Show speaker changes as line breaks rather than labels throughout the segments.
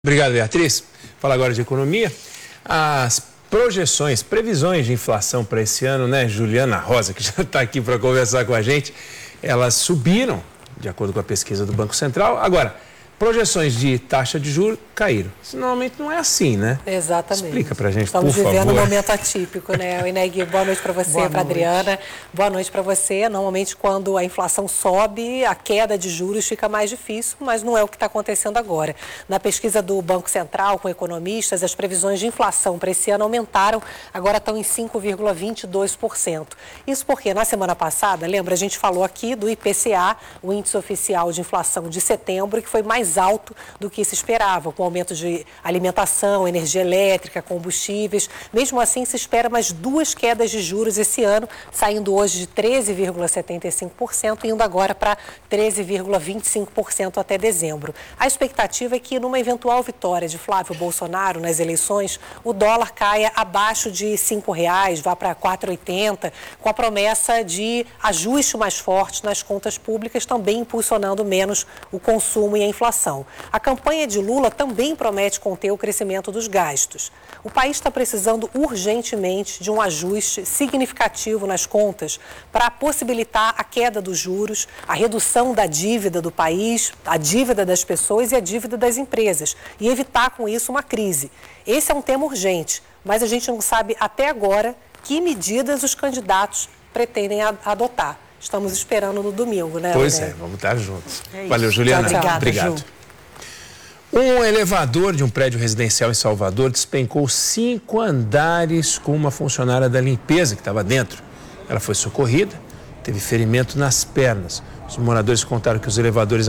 Obrigado, Beatriz. Fala agora de economia. As previsões de inflação para esse ano, né? Juliana Rosa, que já está aqui para conversar com a gente, elas subiram, de acordo com a pesquisa do Banco Central. Agora, projeções de taxa de juros caíram. Isso normalmente não é assim, né?
Exatamente.
Explica pra gente,
Estamos
por favor.
vivendo um momento atípico, né? Ineg, boa noite para você, para Adriana. Boa noite para você. Normalmente, quando a inflação sobe, a queda de juros fica mais difícil, mas não é o que está acontecendo agora. Na pesquisa do Banco Central, com economistas, as previsões de inflação para esse ano aumentaram, agora estão em 5,22%. Isso porque, na semana passada, lembra, a gente falou aqui do IPCA, o Índice Oficial de Inflação de setembro, que foi mais alto do que se esperava, com aumento de alimentação, energia elétrica, combustíveis. Mesmo assim, se espera mais duas quedas de juros esse ano, saindo hoje de 13,75% e indo agora para 13,25% até dezembro. A expectativa é que, numa eventual vitória de Flávio Bolsonaro nas eleições, o dólar caia abaixo de R$ 5,00, vá para R$ 4,80, com a promessa de ajuste mais forte nas contas públicas, também impulsionando menos o consumo e a inflação. A campanha de Lula também promete conter o crescimento dos gastos. O país está precisando urgentemente de um ajuste significativo nas contas para possibilitar a queda dos juros, a redução da dívida do país, a dívida das pessoas e a dívida das empresas, e evitar com isso uma crise. Esse é um tema urgente, mas a gente não sabe até agora que medidas os candidatos pretendem adotar. Estamos esperando no domingo, né?
Pois é, vamos estar juntos. Valeu, Juliana.
Tchau.
Obrigado.
Ju.
Um elevador de um prédio residencial em Salvador despencou 5 andares com uma funcionária da limpeza que estava dentro. Ela foi socorrida, teve ferimento nas pernas. Os moradores contaram que os elevadores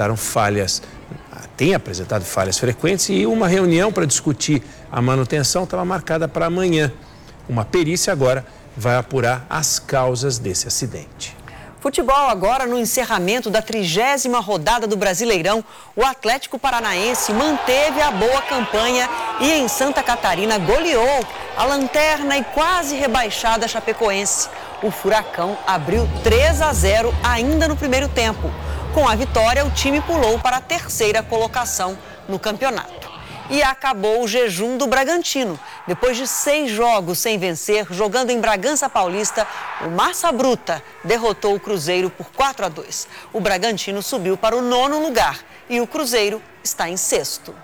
têm apresentado falhas frequentes e uma reunião para discutir a manutenção estava marcada para amanhã. Uma perícia agora vai apurar as causas desse acidente.
Futebol agora no encerramento da 30ª rodada do Brasileirão. O Atlético Paranaense manteve a boa campanha e em Santa Catarina goleou a lanterna e quase rebaixada Chapecoense. O Furacão abriu 3-0 ainda no primeiro tempo. Com a vitória, o time pulou para a 3ª colocação no campeonato. E acabou o jejum do Bragantino. Depois de 6 jogos sem vencer, jogando em Bragança Paulista, o Massa Bruta derrotou o Cruzeiro por 4-2. O Bragantino subiu para o 9º lugar e o Cruzeiro está em 6º.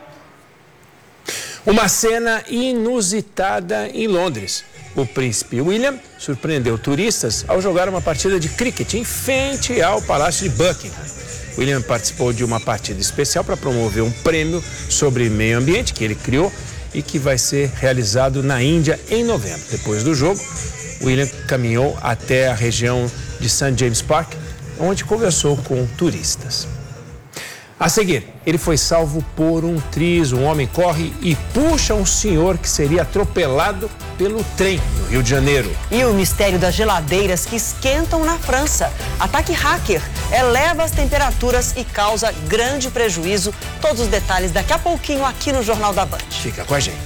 Uma cena inusitada em Londres. O príncipe William surpreendeu turistas ao jogar uma partida de cricket em frente ao Palácio de Buckingham. William participou de uma partida especial para promover um prêmio sobre meio ambiente que ele criou e que vai ser realizado na Índia em novembro. Depois do jogo, William caminhou até a região de St. James Park, onde conversou com turistas. A seguir, ele foi salvo por um triz. Um homem corre e puxa um senhor que seria atropelado pelo trem no Rio de Janeiro.
E o mistério das geladeiras que esquentam na França. Ataque hacker eleva as temperaturas e causa grande prejuízo. Todos os detalhes daqui a pouquinho aqui no Jornal da Band.
Fica com a gente.